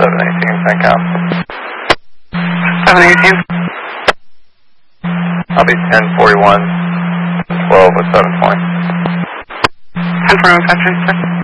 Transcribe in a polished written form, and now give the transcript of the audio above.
718, thank you. 718. I'll be 1041, 12 with 720. 1041 with 720.